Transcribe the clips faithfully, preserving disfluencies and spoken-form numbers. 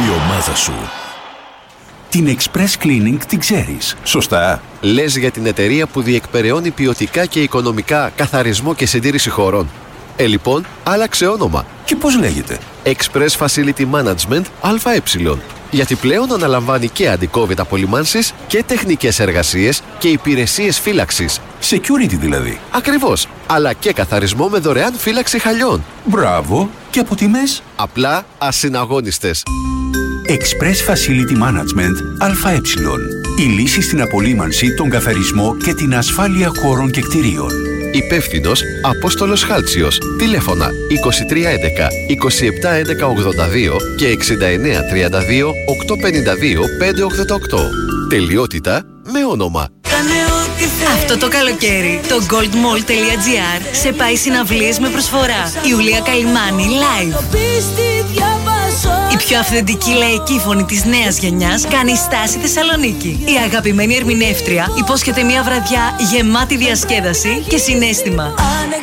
Η ομάδα σου. Την Express Cleaning την ξέρεις, σωστά? Λες για την εταιρεία που διεκπεραιώνει ποιοτικά και οικονομικά καθαρισμό και συντήρηση χωρών. Ε, λοιπόν, άλλαξε όνομα. Και πώς λέγεται? Express Facility Management ΑΕ. Γιατί πλέον αναλαμβάνει και αντικόβιτ απολυμάνσεις και τεχνικές εργασίες και υπηρεσίες φύλαξης. Security δηλαδή. Ακριβώς. Αλλά και καθαρισμό με δωρεάν φύλαξη χαλιών. Μπράβο. Και από τιμές? Απλά ασυναγώνιστες. Express Facility Management ΑΕ. Η λύση στην απολύμανση, τον καθαρισμό και την ασφάλεια χώρων και κτηρίων. Υπεύθυνος Απόστολος Χάλτσιος. Τηλέφωνα είκοσι τρία έντεκα είκοσι επτά έντεκα ογδόντα δύο και εξήντα εννέα τριάντα δύο οκτακόσια πενήντα δύο πεντακόσια ογδόντα οκτώ. Τελειότητα με όνομα. Αυτό το καλοκαίρι το goldmall.gr σε πάει συναυλίες με προσφορά. Ιουλία Καλυμάνη live. Η πιο αυθεντική λαϊκή φωνή της νέας γενιάς κάνει στάση Θεσσαλονίκη. Η αγαπημένη ερμηνεύτρια υπόσχεται μια βραδιά γεμάτη διασκέδαση και συναίσθημα.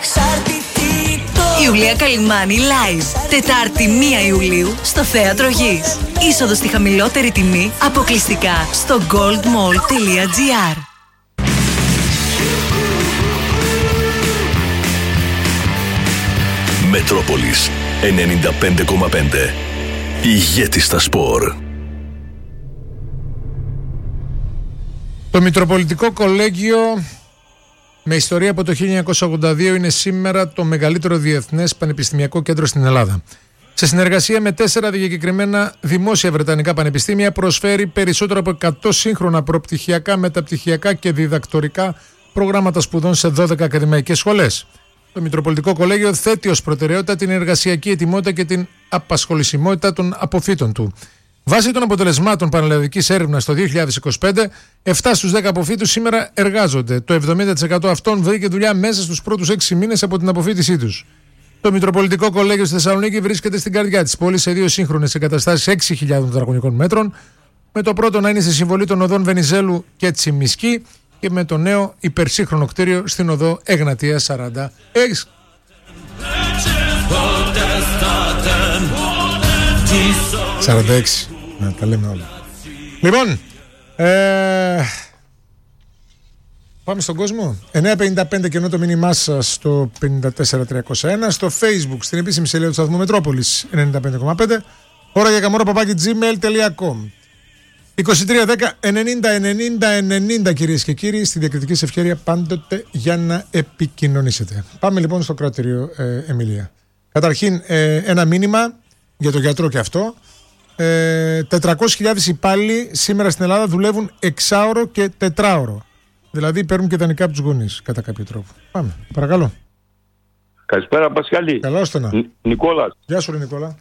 Ιουλία Καλυμάνη live. Τετάρτη πρώτη Ιουλίου στο Θέατρο Γης. Είσοδο στη χαμηλότερη τιμή αποκλειστικά στο goldmall.gr. Μετρόπολης ενενήντα πέντε κόμμα πέντε. Ηγέτη στα σπορ. Το Μητροπολιτικό Κολέγιο με ιστορία από το χίλια εννιακόσια ογδόντα δύο είναι σήμερα το μεγαλύτερο διεθνές πανεπιστημιακό κέντρο στην Ελλάδα. Σε συνεργασία με τέσσερα διακεκριμένα δημόσια βρετανικά πανεπιστήμια προσφέρει περισσότερο από εκατό σύγχρονα προπτυχιακά, μεταπτυχιακά και διδακτορικά προγράμματα σπουδών σε δώδεκα ακαδημαϊκές σχολές. Το Μητροπολιτικό Κολέγιο θέτει ως προτεραιότητα την εργασιακή ετοιμότητα και την απασχολησιμότητα των αποφύτων του. Βάσει των αποτελεσμάτων πανελλαδικής έρευνας το δύο χιλιάδες είκοσι πέντε, επτά στους δέκα αποφύτους σήμερα εργάζονται. Το εβδομήντα τοις εκατό αυτών βρήκε δουλειά μέσα στους πρώτους έξι μήνες από την αποφύτισή τους. Το Μητροπολιτικό Κολέγιο στη Θεσσαλονίκη βρίσκεται στην καρδιά της πόλης σε δύο σύγχρονες εγκαταστάσεις έξι χιλιάδων τετραγωνικών μέτρων, με το πρώτο να είναι στη συμβολή των οδών Βενιζέλου και Τσιμισκή και με το νέο υπερσύγχρονο κτίριο στην οδό Εγνατία σαράντα έξι. σαράντα έξι. Να τα λέμε όλα. Λοιπόν, ε, πάμε στον κόσμο. εννιά πενήντα πέντε και ενώ το μήνυμά σας στο πενήντα τέσσερα τριακόσια ένα, στο Facebook, στην επίσημη σελίδα του σταθμού Μετρόπολης ενενήντα πέντε κόμμα πέντε, ώρα για καμόρα παπάκι τζιμέιλ τελεία κομ. είκοσι τρία δέκα ενενήντα ενενήντα ενενήντα κυρίες και κύριοι, στη διακριτική σας ευκαιρία πάντοτε για να επικοινωνήσετε. Πάμε λοιπόν στο κρατήριο, ε, Εμιλία. Καταρχήν ε, ένα μήνυμα για τον γιατρό και αυτό. Ε, τετρακόσιες χιλιάδες υπάλληλοι σήμερα στην Ελλάδα δουλεύουν εξάωρο και τετράωρο. Δηλαδή παίρνουν και δανεικά από τους γονείς κατά κάποιο τρόπο. Πάμε, παρακαλώ. Καλησπέρα Πασχαλή. Καλώς το να. Ν- Νικόλας. Γεια σου ρε Νικόλα.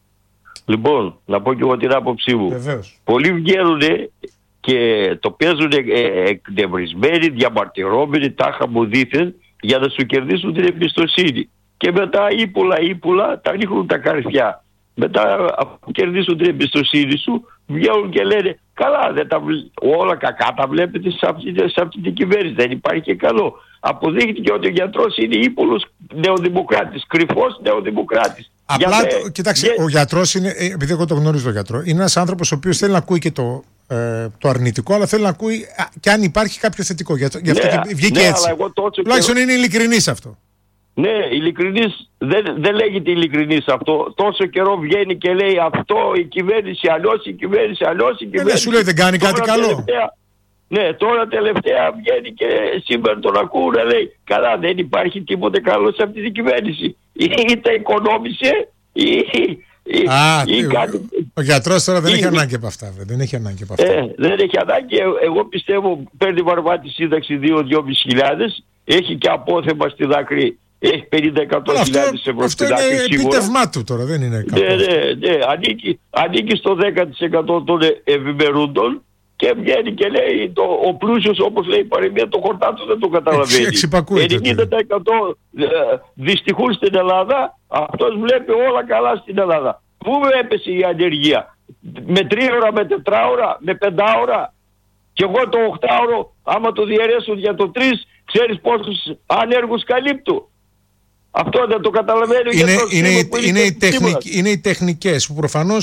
Λοιπόν, να πω και εγώ την άποψή μου. Βεβαίως. Πολλοί βγαίνουν και το παίζουν εκνευρισμένοι, διαμαρτυρόμενοι, τάχα μου δήθεν, για να σου κερδίσουν την εμπιστοσύνη. Και μετά ύπουλα ύπουλα τα ρίχνουν τα καρφιά. Μετά αφού κερδίσουν την εμπιστοσύνη σου, βγαίνουν και λένε καλά, δεν τα βλ... όλα κακά τα βλέπετε σε αυτή, σε αυτή την κυβέρνηση. Δεν υπάρχει και καλό. Αποδείχτηκε ότι ο γιατρός είναι ύπουλος νεοδημοκράτης, κρυφός νεοδημοκράτης. Απλά, Για το, με... κοιτάξτε, για... ο γιατρός είναι, επειδή εγώ το γνωρίζω τον γιατρό, είναι ένας άνθρωπος ο οποίος θέλει να ακούει και το, ε, το αρνητικό, αλλά θέλει να ακούει α, και αν υπάρχει κάποιο θετικό. Γι' αυτό, γι αυτό ναι, και βγήκε ναι, έτσι. Τουλάχιστον είναι ειλικρινής αυτό. Ναι, ειλικρινής, δεν, δεν λέγεται ειλικρινής αυτό. Τόσο καιρό βγαίνει και λέει αυτό η κυβέρνηση αλλιώς, η κυβέρνηση αλλιώς, η κυβέρνηση. Ναι, σου λέει δεν κάνει τώρα κάτι καλό. Τελευταία, ναι, τώρα τελευταία βγαίνει και σήμερα τον ακούνε, λέει καλά, δεν υπάρχει τίποτε καλό σε αυτή την κυβέρνηση. Ή, ή τα οικονόμησε ή... Ή, Α, ή ο, κάτι... ο γιατρός τώρα δεν ή, έχει ανάγκη από αυτά. Δεν έχει ανάγκη από αυτά. Ε, δεν έχει ανάγκη. Εγώ πιστεύω παίρνει βαρβάτη σύνταξη δύο με δυόμισι χιλιάδες. Έχει και απόθεμα στη δάκρυ. Έχει πενήντα εκατό χιλιάδες ευρώ στην άκρη. Αυτό είναι επίτευγμά του τώρα, δεν είναι κακό. Ναι, ναι, ναι. Ανήκει, ανήκει στο δέκα τοις εκατό των ευημερούντων και βγαίνει και λέει το, ο πλούσιος, όπως λέει η παροιμία, το χορτάτο δεν το καταλαβαίνει. ενενήντα τοις εκατό δυστυχούν στην Ελλάδα, αυτός βλέπει όλα καλά στην Ελλάδα. Πού έπεσε η ανεργία? Με τρίωρα, με τετράωρα, με πεντάωρα? Και εγώ το οχτάωρο, άμα το διαιρέσουν για το τρεις, ξέρεις πόσους ανέργους καλύπτω? Αυτό δεν το καταλαβαίνει. Είναι, είναι, είναι, οι τεχνικ, είναι οι τεχνικές που προφανώς